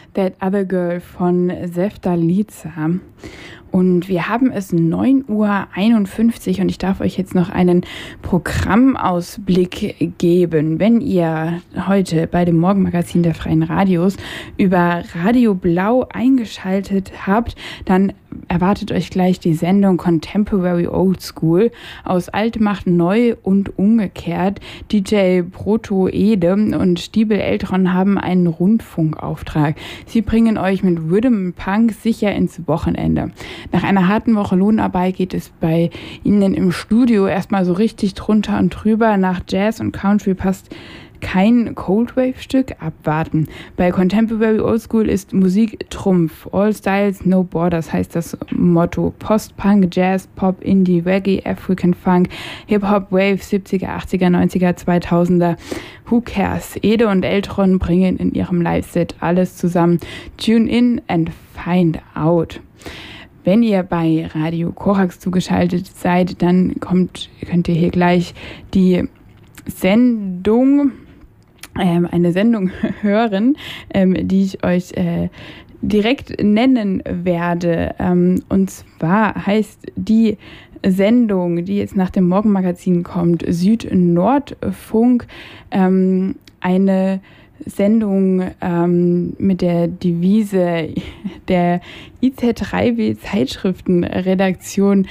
That Other Girl von Seftaliza. Und wir haben es 9:51 Uhr und ich darf euch jetzt noch einen Programmausblick geben. Wenn ihr heute bei dem Morgenmagazin der Freien Radios über Radio Blau eingeschaltet habt, dann erwartet euch gleich die Sendung Contemporary Old School. Aus Alte macht neu und umgekehrt. DJ Proto Ede und Stiebel Eltron haben einen Rundfunkauftrag. Sie bringen euch mit Rhythm Punk sicher ins Wochenende. Nach einer harten Woche Lohnarbeit geht es bei ihnen im Studio erstmal so richtig drunter und drüber. Nach Jazz und Country passt kein Coldwave-Stück, abwarten. Bei Contemporary Old School ist Musik Trumpf. All Styles, No Borders heißt das Motto. Post-Punk, Jazz, Pop, Indie, Reggae, African Funk, Hip-Hop, Wave, 70er, 80er, 90er, 2000er. Who cares? Ede und Eltron bringen in ihrem Live-Set alles zusammen. Tune in and find out. Wenn ihr bei Radio Korax zugeschaltet seid, dann könnt ihr hier gleich die Sendung, eine Sendung hören, die ich euch direkt nennen werde. Und zwar heißt die Sendung, die jetzt nach dem Morgenmagazin kommt, Süd-Nord-Funk, eine Sendung mit der Devise der IZ3W Zeitschriftenredaktion,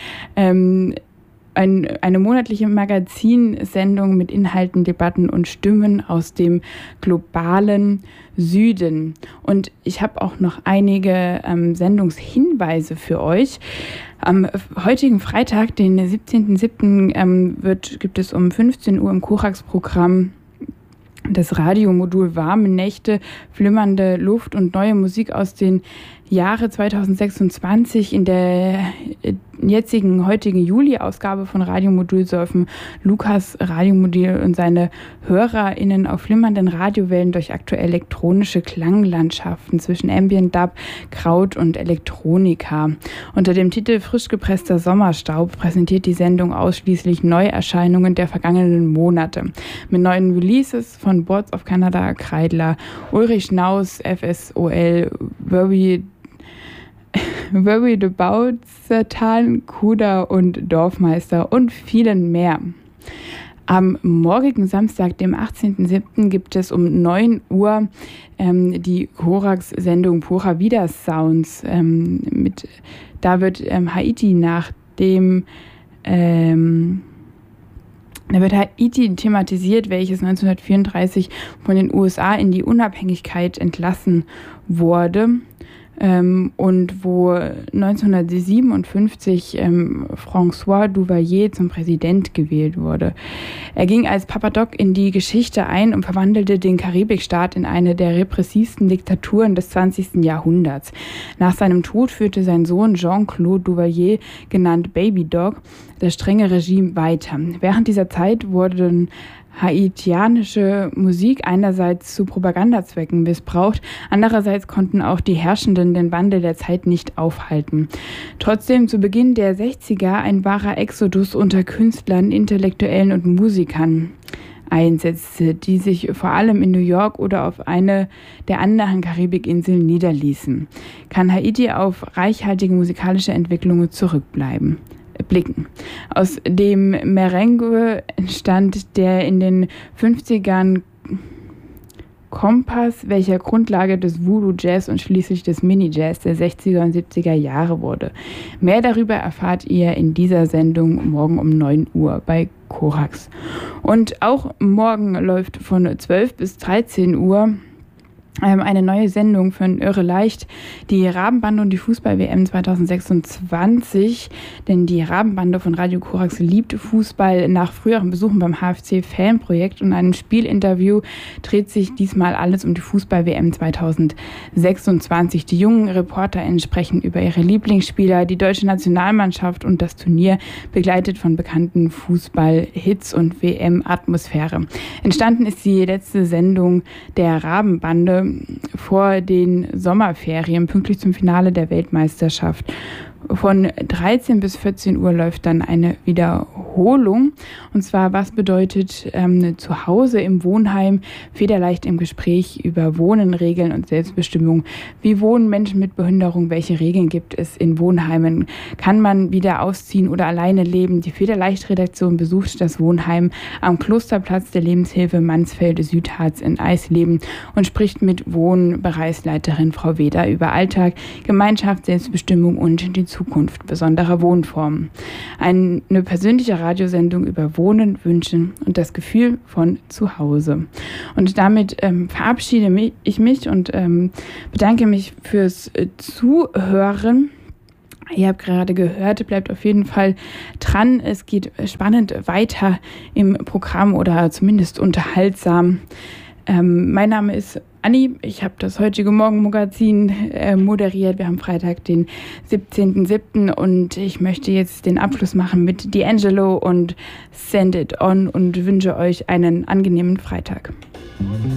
eine monatliche Magazinsendung mit Inhalten, Debatten und Stimmen aus dem globalen Süden. Und ich habe auch noch einige Sendungshinweise für euch. Am heutigen Freitag, den 17.07., gibt es um 15 Uhr im Korax-Programm das Radiomodul Warme Nächte, flimmernde Luft und neue Musik aus den Jahre 2026. In der heutigen Juli-Ausgabe von Radiomodul surfen Lukas Radiomodul und seine HörerInnen auf flimmernden Radiowellen durch aktuelle elektronische Klanglandschaften zwischen Ambient Dub, Kraut und Elektronika. Unter dem Titel Frisch gepresster Sommerstaub präsentiert die Sendung ausschließlich Neuerscheinungen der vergangenen Monate. Mit neuen Releases von Boards of Canada, Kreidler, Ulrich Naus, FSOL, Worry About Satan, Kuda und Dorfmeister und vielen mehr. Am morgigen Samstag, dem 18.07., gibt es um 9 Uhr die Korax-Sendung Pura Vida Sounds. Da wird Haiti Da wird Haiti thematisiert, welches 1934 von den USA in die Unabhängigkeit entlassen wurde. Und wo 1957 François Duvalier zum Präsident gewählt wurde. Er ging als Papa Doc in die Geschichte ein und verwandelte den Karibikstaat in eine der repressivsten Diktaturen des 20. Jahrhunderts. Nach seinem Tod führte sein Sohn Jean-Claude Duvalier, genannt Baby Doc, das strenge Regime weiter. Während dieser Zeit wurden haitianische Musik einerseits zu Propagandazwecken missbraucht, andererseits konnten auch die Herrschenden den Wandel der Zeit nicht aufhalten. Trotzdem zu Beginn der 60er ein wahrer Exodus unter Künstlern, Intellektuellen und Musikern einsetzte, die sich vor allem in New York oder auf eine der anderen Karibikinseln niederließen. Kann Haiti auf reichhaltige musikalische Entwicklungen zurückblicken. Aus dem Merengue entstand der in den 50ern Kompass, welcher Grundlage des Voodoo Jazz und schließlich des Mini-Jazz der 60er und 70er Jahre wurde. Mehr darüber erfahrt ihr in dieser Sendung morgen um 9 Uhr bei Korax. Und auch morgen läuft von 12 bis 13 Uhr eine neue Sendung von Irre Leicht, die Rabenbande und die Fußball-WM 2026, denn die Rabenbande von Radio Korax liebt Fußball. Nach früheren Besuchen beim HFC-Fanprojekt und einem Spielinterview dreht sich diesmal alles um die Fußball-WM 2026. Die jungen ReporterInnen sprechen über ihre Lieblingsspieler, die deutsche Nationalmannschaft und das Turnier, begleitet von bekannten Fußball-Hits und WM-Atmosphäre. Entstanden ist die letzte Sendung der Rabenbande vor den Sommerferien, pünktlich zum Finale der Weltmeisterschaft. Von 13 bis 14 Uhr läuft dann eine Wiederholung. Und zwar, was bedeutet zu Hause im Wohnheim? Federleicht im Gespräch über Wohnen, Regeln und Selbstbestimmung. Wie wohnen Menschen mit Behinderung? Welche Regeln gibt es in Wohnheimen? Kann man wieder ausziehen oder alleine leben? Die Federleicht-Redaktion besucht das Wohnheim am Klosterplatz der Lebenshilfe Mansfelde Südharz in Eisleben und spricht mit Wohnbereichsleiterin Frau Weder über Alltag, Gemeinschaft, Selbstbestimmung und die Zukunft besonderer Wohnformen. Eine persönliche Radiosendung über Wohnen, Wünschen und das Gefühl von Zuhause. Und damit verabschiede ich mich und bedanke mich fürs Zuhören. Ihr habt gerade gehört, bleibt auf jeden Fall dran. Es geht spannend weiter im Programm oder zumindest unterhaltsam. Mein Name ist Anni, ich habe das heutige Morgenmagazin moderiert. Wir haben Freitag, den 17.07. und ich möchte jetzt den Abschluss machen mit D'Angelo und Send It On und wünsche euch einen angenehmen Freitag.